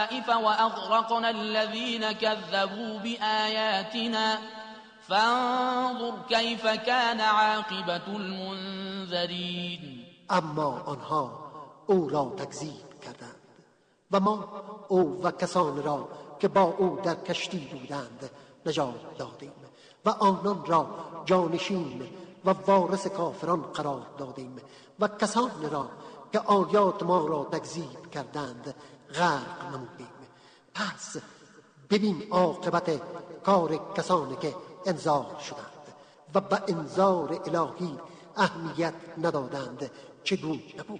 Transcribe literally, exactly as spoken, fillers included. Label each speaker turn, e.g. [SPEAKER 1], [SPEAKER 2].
[SPEAKER 1] وأغرقنا الذين كذبوا بآياتنا فانظر كيف كان عاقبة المنذرین.
[SPEAKER 2] اما آنها او را تکذیب کردند و ما او و کسان را که با او در کشتی بودند نجات دادیم و آنان را جانشین و وارث کافران قرار دادیم و کسان را که آیات ما را تکذیب کردند غرق نمودیم. پس ببین عاقبت کار کسانی که انذار شدند و به انذار الهی اهمیت ندادند چگونه بود.